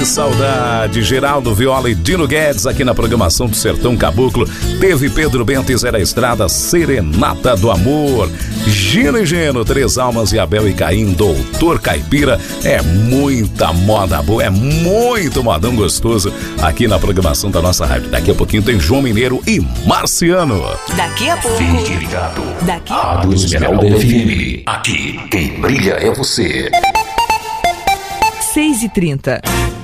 Que saudade! Geraldo Viola e Dino Guedes aqui na programação do Sertão Caboclo. Teve Pedro Bento e Zé da Estrada, Serenata do Amor. Gino e Geno, Três Almas e Abel e Caim, Doutor Caipira. É muita moda boa, é muito modão gostoso aqui na programação da nossa rádio. Daqui a pouquinho tem João Mineiro e Marciano. Daqui a pouco. Fique ligado. Daqui a Rádio Esmeralda FM. Aqui, quem brilha é você. 6h30.